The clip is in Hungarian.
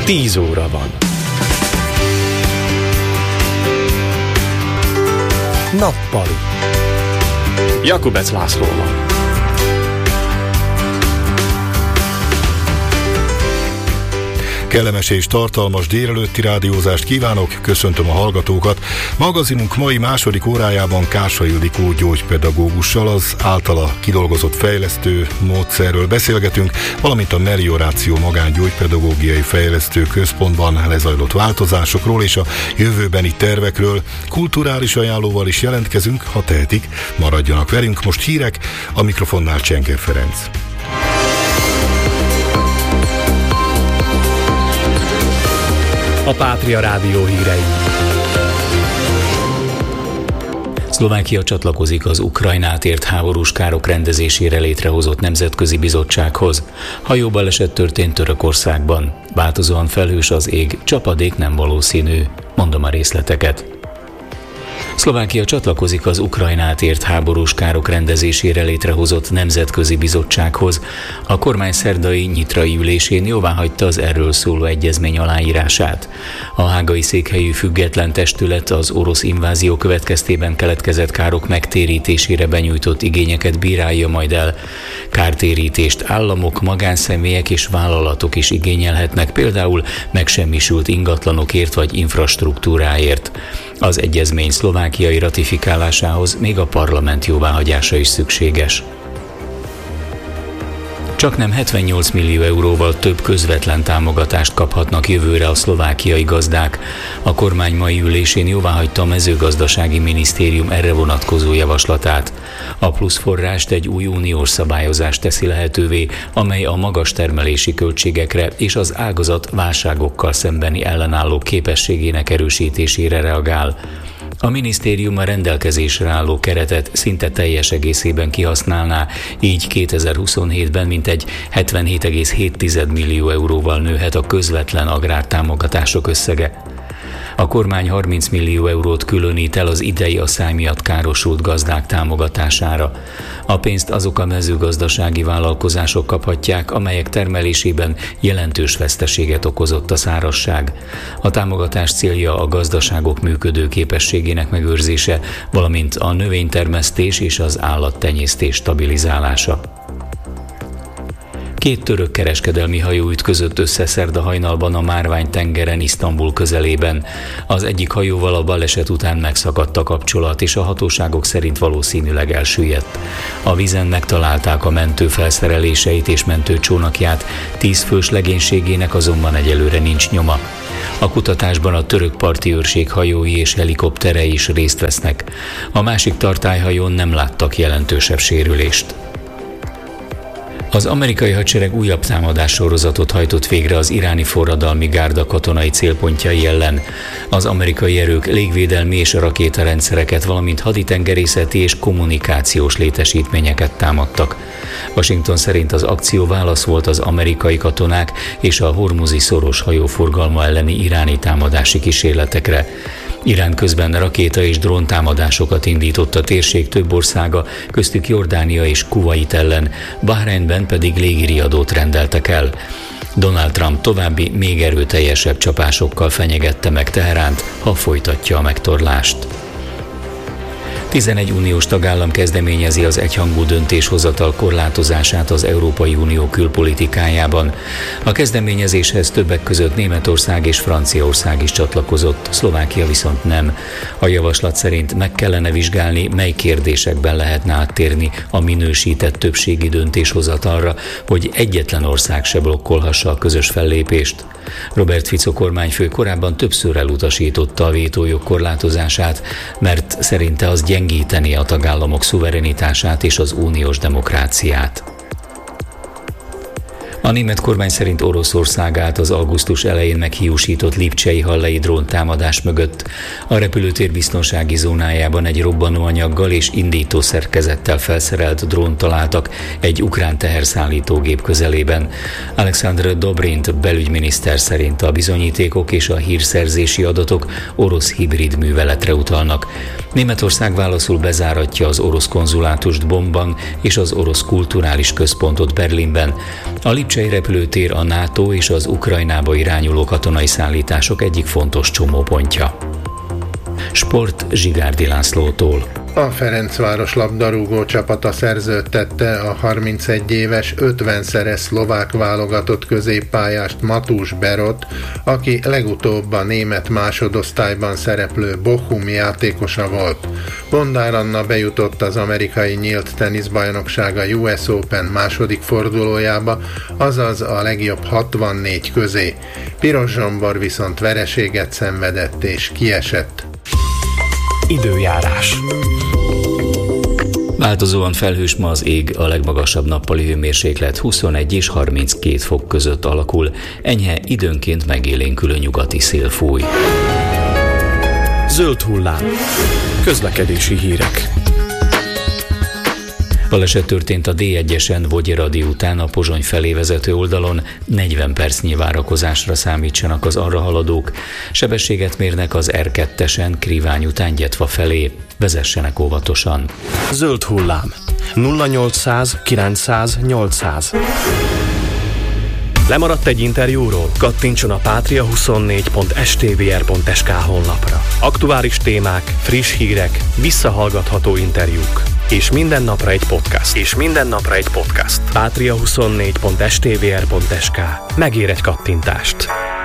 10 óra van. Nappali. Jakubec Lászlóval. Kellemes és tartalmas délelőtti rádiózást kívánok, köszöntöm a hallgatókat. Magazinunk mai második órájában Kásai Ildikó gyógypedagógussal az általa kidolgozott fejlesztő módszerről beszélgetünk, valamint a Melioráció magángyógypedagógiai fejlesztő központban lezajlott változásokról és a jövőbeni tervekről. Kulturális ajánlóval is jelentkezünk, ha tehetik, maradjanak velünk. Most hírek, a mikrofonnál Csenker Ferenc. A Pátria Rádió hírei. Szlovákia csatlakozik az Ukrajnát ért háborús károk rendezésére létrehozott nemzetközi bizottsághoz. Hajóbaleset történt Törökországban. Változóan felhős az ég, csapadék nem valószínű. Mondom a részleteket. Szlovákia csatlakozik az Ukrajnát ért háborús károk rendezésére létrehozott nemzetközi bizottsághoz. A kormány szerdai nyitrai ülésén jóváhagyta az erről szóló egyezmény aláírását. A hágai székhelyű független testület az orosz invázió következtében keletkezett károk megtérítésére benyújtott igényeket bírálja majd el. Kártérítést államok, magánszemélyek és vállalatok is igényelhetnek, például megsemmisült ingatlanokért vagy infrastruktúráért. Az egyezmény szlovákiai ratifikálásához még a parlament jóváhagyása is szükséges. Csaknem 78 millió euróval több közvetlen támogatást kaphatnak jövőre a szlovákiai gazdák. A kormány mai ülésén jóváhagyta a mezőgazdasági minisztérium erre vonatkozó javaslatát. A plusz forrást egy új uniós szabályozás teszi lehetővé, amely a magas termelési költségekre és az ágazat válságokkal szembeni ellenálló képességének erősítésére reagál. A minisztérium a rendelkezésre álló keretet szinte teljes egészében kihasználná, így 2027-ben mintegy 77,7 millió euróval nőhet a közvetlen agrártámogatások összege. A kormány 30 millió eurót különít el az idei asszály miatt károsult gazdák támogatására. A pénzt azok a mezőgazdasági vállalkozások kaphatják, amelyek termelésében jelentős veszteséget okozott a szárazság. A támogatás célja a gazdaságok működőképességének megőrzése, valamint a növénytermesztés és az állattenyésztés stabilizálása. 2 török kereskedelmi hajó ütközött össze szerda hajnalban a Márvány-tengeren, Isztambul közelében. Az egyik hajóval a baleset után megszakadt a kapcsolat, és a hatóságok szerint valószínűleg elsüllyedt. A vízen megtalálták a mentő felszereléseit és mentőcsónakját, 10 fős legénységének azonban egyelőre nincs nyoma. A kutatásban a török parti őrség hajói és helikopterei is részt vesznek. A másik tartályhajón nem láttak jelentősebb sérülést. Az amerikai hadsereg újabb támadássorozatot hajtott végre az iráni forradalmi gárda katonai célpontjai ellen. Az amerikai erők légvédelmi és rakétarendszereket, valamint haditengerészeti és kommunikációs létesítményeket támadtak. Washington szerint az akció válasz volt az amerikai katonák és a hormuzi szoros hajóforgalma elleni iráni támadási kísérletekre. Irán közben rakéta és dróntámadásokat indított a térség több országa, köztük Jordánia és Kuvait ellen, Bahreinben pedig légiriadót rendeltek el. Donald Trump további, még erőteljesebb csapásokkal fenyegette meg Teheránt, ha folytatja a megtorlást. 11 uniós tagállam kezdeményezi az egyhangú döntéshozatal korlátozását az Európai Unió külpolitikájában. A kezdeményezéshez többek között Németország és Franciaország is csatlakozott, Szlovákia viszont nem. A javaslat szerint meg kellene vizsgálni, mely kérdésekben lehetne áttérni a minősített többségi döntéshozatalra, hogy egyetlen ország se blokkolhassa a közös fellépést. Robert Fico kormányfő korábban többször elutasította a vétójog korlátozását, mert szerinte az gyengíteni a tagállamok szuverenitását és az uniós demokráciát. A német kormány szerint Oroszország állt az augusztus elején meghiúsított lipcsei-hallei dróntámadás mögött. A repülőtér biztonsági zónájában egy robbanóanyaggal és indítószerkezettel felszerelt drónt találtak egy ukrán teherszállítógép közelében. Alexandr Dobrint belügyminiszter szerint a bizonyítékok és a hírszerzési adatok orosz hibrid műveletre utalnak. Németország válaszul bezáratja az orosz konzulátust Bonnban és az orosz kulturális központot Berlinben. A lipcsei repülőtér a NATO és az Ukrajnába irányuló katonai szállítások egyik fontos csomópontja. Sport Zsigárdi Lászlótól. A Ferencváros labdarúgó csapata szerződtette a 31 éves 50-szeres szlovák válogatott középpályást Matús Berot, aki legutóbb a német másodosztályban szereplő Bochum játékosa volt. Bondár Anna bejutott az amerikai nyílt teniszbajnoksága US Open második fordulójába, azaz a legjobb 64 közé. Piros Zsombor viszont vereséget szenvedett és kiesett. Időjárás. Változóan felhős ma az ég, a legmagasabb nappali hőmérséklet 21 és 32 fok között alakul, enyhe időnként megélénkülő nyugati szél fúj. Zöld hullám. Közlekedési hírek. Baleset történt a D1-esen Vogyeradi után a Pozsony felé vezető oldalon, 40 percnyi várakozásra számítsanak az arra haladók. Sebességet mérnek az R2-esen Krivány után Gyetva felé. Vezessenek óvatosan. Zöld hullám. 0800 900 800. Lemaradt egy interjúról? Kattintson a patria24.stvr.sk honlapra. Aktuális témák, friss hírek, visszahallgatható interjúk. És minden napra egy podcast. Patria24.stvr.sk. Megér egy kattintást.